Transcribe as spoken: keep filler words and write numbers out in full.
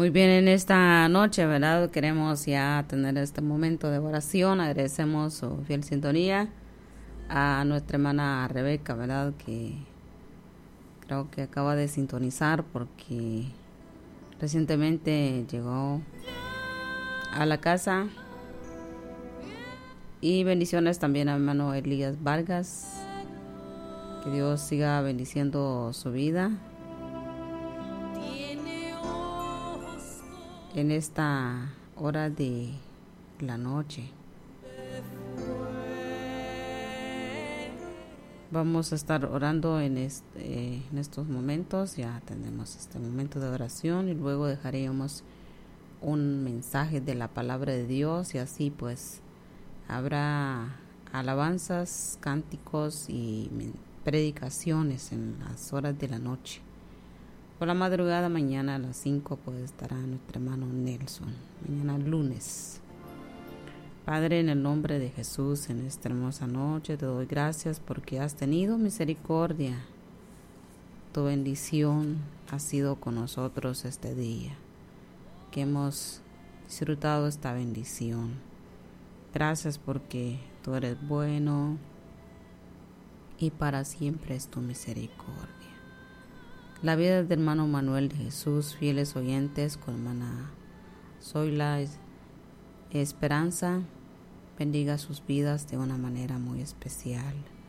Muy bien, en esta noche, ¿verdad? Queremos ya tener este momento de oración. Agradecemos su fiel sintonía a nuestra hermana Rebeca, ¿verdad? Que creo que acaba de sintonizar porque recientemente llegó a la casa. Y bendiciones también a mi hermano Elías Vargas. Que Dios siga bendiciendo su vida en esta hora de la noche. Vamos a estar orando en, este, en estos momentos. Ya tenemos este momento de oración y luego dejaremos un mensaje de la palabra de Dios y así pues habrá alabanzas, cánticos y predicaciones en las horas de la noche. Por la madrugada mañana a las cinco pues estará nuestro hermano Nelson, mañana lunes. Padre, en el nombre de Jesús, en esta hermosa noche te doy gracias porque has tenido misericordia. Tu bendición ha sido con nosotros este día, que hemos disfrutado esta bendición. Gracias porque tú eres bueno y para siempre es tu misericordia. La vida del hermano Manuel de Jesús, fieles oyentes, con hermana Zoila Esperanza, bendiga sus vidas de una manera muy especial.